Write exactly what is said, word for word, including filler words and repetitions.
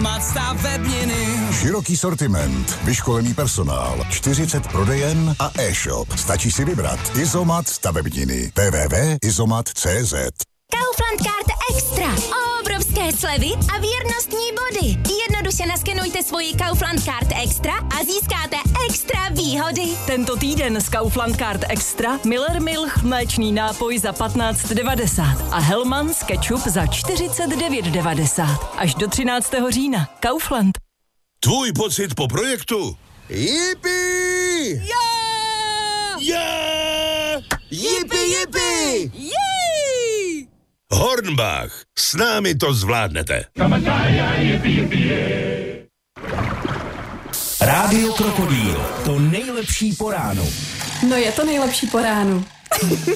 Izomat stavebniny. Široký sortiment, vyškolený personál, čtyřicet prodejen a e-shop. Stačí si vybrat. Izomat stavebniny. w w w tečka izomat tečka cé zet. Kaufland Card Extra. Obrovské slevy a věrnostní body. Jednoduše naskenujte svoji Kaufland Card Extra a získáte extra výhody. Tento týden z Kaufland Card Extra Miller Milch mléčný nápoj za patnáct devadesát a Hellmann's ketchup za čtyřicet devět devadesát. Až do třináctého října. Kaufland. Tvůj pocit po projektu? Yippee! Yeah! Yeah! Yippee, yippee! Jej! Hornbach, s námi to zvládnete. Rádio Krokodýl, to nejlepší po ránu. No je to nejlepší po ránu.